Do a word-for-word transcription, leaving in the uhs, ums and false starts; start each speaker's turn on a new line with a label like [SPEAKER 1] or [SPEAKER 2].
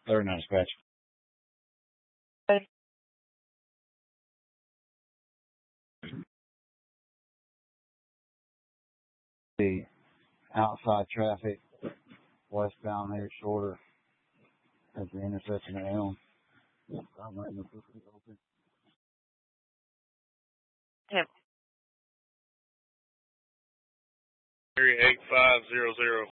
[SPEAKER 1] thirty-nine dispatch.
[SPEAKER 2] Okay.
[SPEAKER 1] The outside traffic westbound there shorter at the intersection of Elm. I'm letting the open.
[SPEAKER 2] Okay.
[SPEAKER 3] Area eight five zero zero.